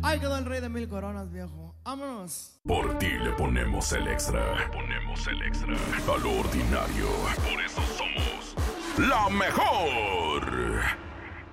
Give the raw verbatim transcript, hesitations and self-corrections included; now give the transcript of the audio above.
Ahí quedó el rey de mil coronas, viejo. Vámonos. Por ti le ponemos el extra. Le ponemos el extra. A lo ordinario. Por eso somos la mejor.